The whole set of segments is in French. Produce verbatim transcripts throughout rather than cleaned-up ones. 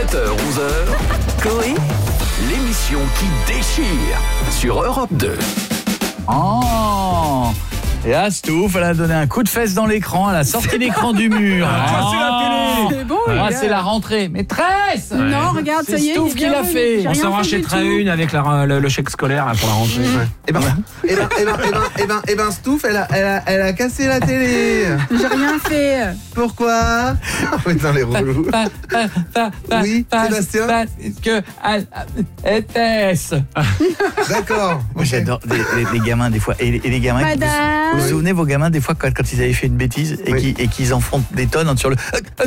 sept heures onze heures, Coé, l'émission qui déchire sur Europe deux. Oh. Et là, Stouff, elle a donné un coup de fesse dans l'écran, elle a sorti l'écran du mur. Ah, c'est la télé. C'est bon, Ah, les c'est gars. la rentrée. Maîtresse. Ouais. Non, regarde, C'est ça y est. Stouff il est qui l'a bien fait. revenu. J'ai On rien s'en fait du rachètera tout. une avec la, le, le chèque scolaire là, pour la rentrée. Et ben, et ben, et ben, et ben, et ben, et ben, Stouff, elle a, elle a, elle a cassé la télé. J'ai rien fait. Pourquoi? Putain, les relous. Pa- pa- pa- pa- Oui, pa- Sébastien Parce que était-ce. D'accord. Moi, j'adore les, les- les gamins des fois. Et, les- et les gamins. Madame. Vous vous souvenez vos gamins des fois quand, quand ils avaient fait une bêtise et Oui. qu'ils et qu'ils en font des tonnes sur le.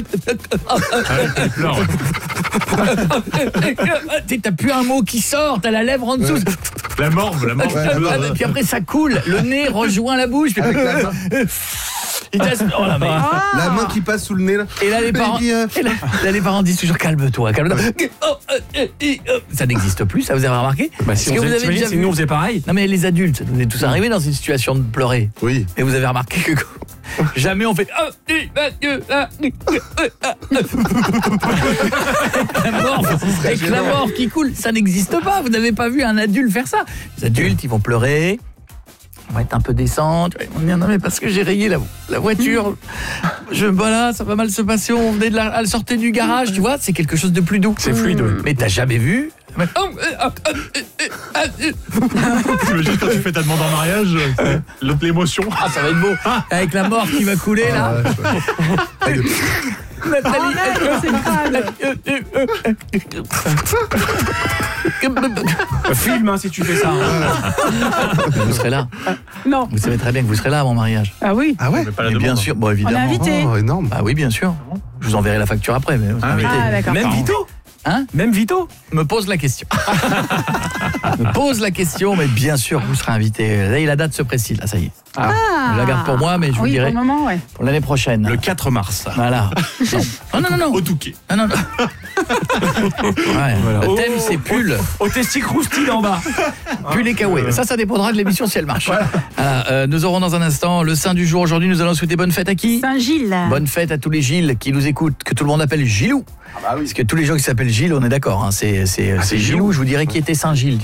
T'as plus un mot qui sort, t'as la lèvre en dessous. La morve, la morve. Ouais. Puis après ça coule, le nez rejoint la bouche. Puis- Avec la main, Il te- oh là, mais- la main qui passe sous le nez là. Et là les parents, Baby, euh, et là, là, les parents disent toujours calme-toi, calme-toi. Oh, euh, euh, euh, euh. Ça n'existe plus, ça vous avez remarqué? Bah, Est-ce si, on que vous faisait, avez t'imagines déjà si vu? nous on faisait pareil. Non mais les adultes, ça nous est tous arrivé dans une situation de pleurer. Oui. Et vous avez remarqué que jamais on fait oh, dis, Mathieu, ah, ah, ah, ah. La mort, avec la mort qui coule, ça n'existe pas. Vous n'avez pas vu un adulte faire ça. Les adultes, ils vont pleurer. On va être un peu décente. Ils vont dire non mais parce que j'ai rayé la, la voiture. Je voilà, ça va mal se passer. On venait de la, elle sortait du garage, tu vois. C'est quelque chose de plus doux. C'est fluide, ouais. Mais t'as jamais vu? T'imagines quand tu fais ta demande en mariage, c'est l'autre l'émotion. Ah, ça va être beau. Avec la mort qui va couler là. Ah, ouais, Nathalie. Arrête, c'est grave. Filme hein, si tu fais ça. Hein. Vous serez là. Non. Vous savez très bien que vous serez là à mon mariage. Ah oui. Ah ouais. Mais pas la Mais bien demande. sûr, bon On est évidemment. invité. Oh, énorme. Ah oui, bien sûr. Je vous enverrai la facture après, mais vous Ah, invitez. Ah, d'accord. Même Vito. Hein? Même Vito. Me pose la question. Me pose la question, mais bien sûr, vous serez invité. Là, la date se précise, là, ça y est. Ah. Je la garde pour moi, mais je vous oui, dirai pour le moment, ouais. pour l'année prochaine. Le quatre mars. Voilà. Non, non, non, non. Au Touquet. Non, non, non. Ouais, Voilà. Le thème, Oh, c'est pull. Au testis croustille en bas. Pull et kawaii. Ça, ça dépendra de l'émission si elle marche. Voilà, euh, nous aurons dans un instant le saint du jour. Aujourd'hui, nous allons souhaiter bonne fête à qui? Saint-Gilles. Bonne fête à tous les Gilles qui nous écoutent, que tout le monde appelle Gilou. Ah bah oui. Parce que tous les gens qui s'appellent Gilles, on est d'accord, hein, c'est c'est Ah, c'est c'est Gilou, Gilou. je vous dirais qui était Saint-Gilles.